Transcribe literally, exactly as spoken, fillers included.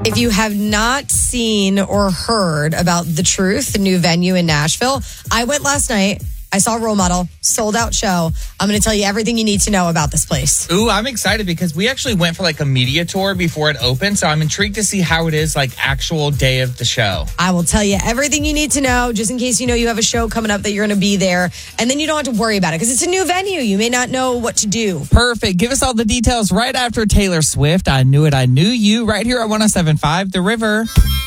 If you have not seen or heard about The Truth, the new venue in Nashville, I went last night. I saw Role Model, sold out show. I'm going to tell you everything you need to know about this place. Ooh, I'm excited because we actually went for like a media tour before it opened. So I'm intrigued to see how it is like actual day of the show. I will tell you everything you need to know just in case you know you have a show coming up that you're going to be there. And then you don't have to worry about it because it's a new venue. You may not know what to do. Perfect. Give us all the details right after Taylor Swift. I Knew It, I Knew You right here at one oh seven point five The River.